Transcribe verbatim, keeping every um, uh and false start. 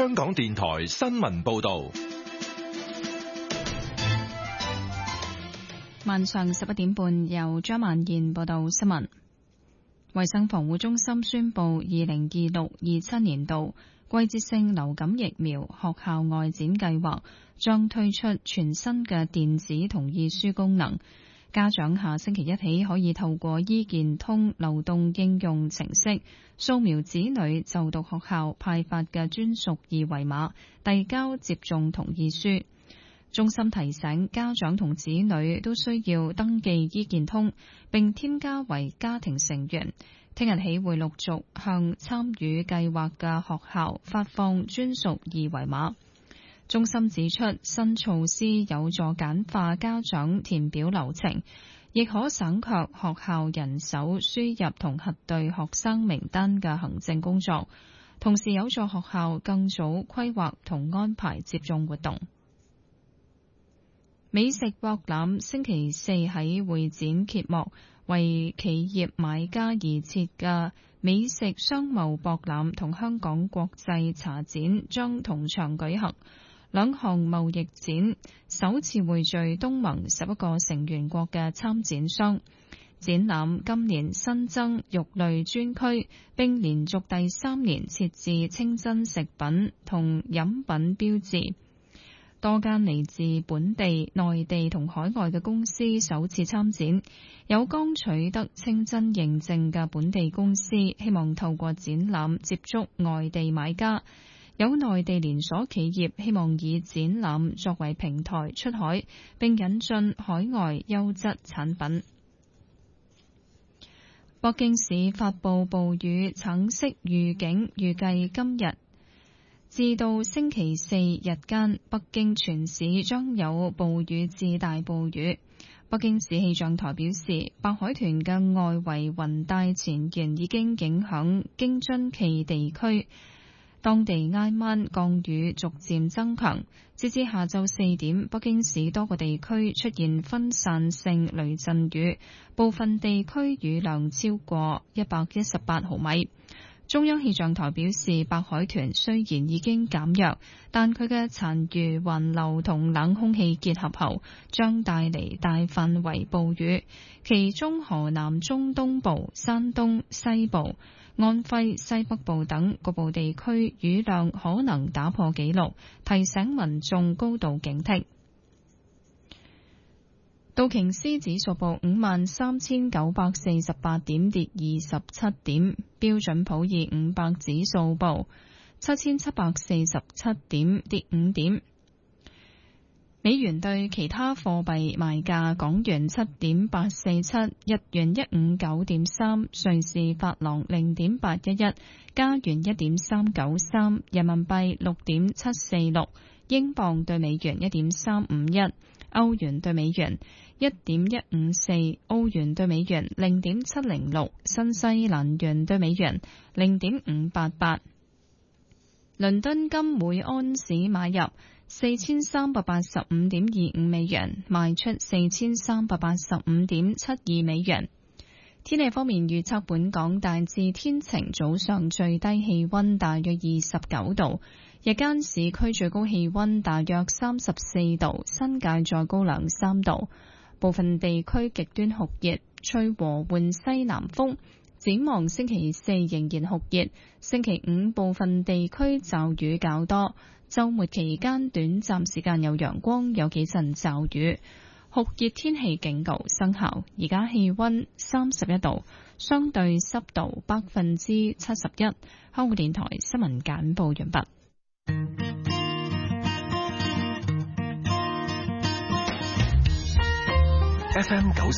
香港電台新聞報道。 晚上十一點半，由張曼燕報道新聞。衛生防護中心宣布，二零二六二七年度季節性流感疫苗學校外展計劃將推出全新嘅電子同意書功能。家長下星期一起可以透過醫健通流動應用程式掃描子女就讀學校派發嘅專屬二維碼，遞交接種同意書。中心提醒家長同子女都需要登記醫健通並添加為家庭成員。聽日起會陸續向參與計劃嘅學校發放專屬二維碼。中心指出，新措施有助簡化家長填表流程，亦可省卻學校人手輸入同核對學生名單嘅行政工作，同時有助學校更早規劃同安排接種活動。美食博覽星期四喺會展揭幕，為企業買家而設嘅美食商貿博覽同香港國際茶展將同場舉行。兩項貿易展首次匯聚東盟十一個成員國嘅參展商。展覽今年新增肉類專區，並連續第三年設置清真食品同飲品標誌。多間嚟自本地、內地同海外嘅公司首次參展，有剛取得清真認證嘅本地公司希望透過展覽接觸外地買家。有內地連鎖企業希望以展覽作為平台出海，並引進海外優質產品。北京市發布暴雨橙色預警，預計今日至到星期四日間，北京全市將有暴雨至大暴雨。北京市氣象台表示，白海豚嘅外圍雲帶前沿已經影響京津冀地區。當地挨晚降雨逐漸增強，截至下晝四點，北京市多個地區出現分散性雷陣雨，部分地區雨量超過一百一十八毫米。中央氣象台表示，白海豚雖然已經減弱，但佢嘅殘餘環流同冷空氣結合後，將帶嚟大範圍暴雨，其中河南中東部、山東西部、安徽西北部等局部地區雨量可能打破紀錄，提醒民眾高度警惕。道瓊斯指數報五萬三千九百四十八點，跌二十七點；標準普爾五百指數報七千七百四十七點，跌五點。美元對其他貨幣賣價：港元七點八四七，日元一五九點三，瑞士法郎零點八一一，加元一點三九三，人民幣六點七四六，英鎊對美元一點三五一，歐元對美元一點一五四，澳元對美元零點七零六，新西蘭元對美元零點五八八。倫敦金每安士買入四千三百八十五點二五美元，賣出四千三百八十五點七二美元。天氣方面預測，本港大致天晴，早上最低氣溫大約二十九度，日間市區最高氣溫大約三十四度，新界再高兩三度。部分地區極端酷熱，吹和緩西南風。展望星期四仍然酷熱，星期五部分地區驟雨較多，週末期間短暫時間有陽光，有幾陣驟雨。酷熱天氣警告生效。而家氣溫三十一度，相對濕度百分之七十一。香港電台新聞簡報完畢。 F M 九